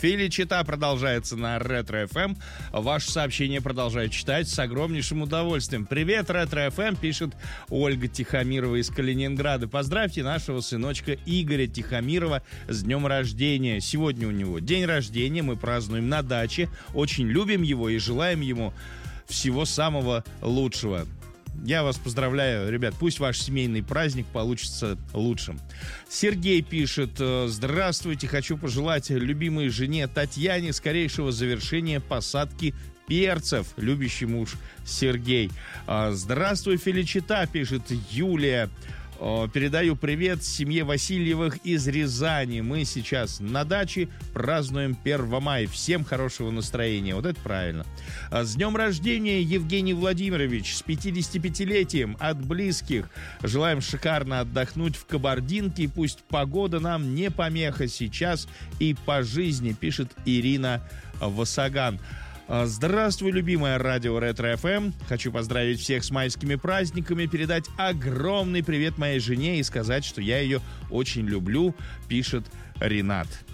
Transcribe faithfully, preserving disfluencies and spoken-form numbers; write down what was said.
Филичита продолжается на Ретро-эф эм. Ваше сообщение продолжаю читать с огромнейшим удовольствием. Привет, Ретро-эф эм, пишет Ольга Тихомирова из Калининграда. Поздравьте нашего сыночка Игоря Тихомирова с днем рождения. Сегодня у него день рождения, мы празднуем на даче. Очень любим его и желаем ему всего самого лучшего. Я вас поздравляю, ребят, пусть ваш семейный праздник получится лучшим. Сергей пишет: здравствуйте, хочу пожелать любимой жене Татьяне скорейшего завершения посадки перцев. Любящий муж Сергей. Здравствуй, Феличита, пишет Юлия. Передаю привет семье Васильевых из Рязани. Мы сейчас на даче празднуем первого мая. Всем хорошего настроения. Вот это правильно. С днем рождения, Евгений Владимирович, с пятидесятипятилетием от близких. Желаем шикарно отдохнуть в Кабардинке. Пусть погода нам не помеха сейчас и по жизни, пишет Ирина Васаган. Здравствуй, любимая радио Ретро-эф эм. Хочу поздравить всех с майскими праздниками, передать огромный привет моей жене и сказать, что я ее очень люблю, пишет Ренат.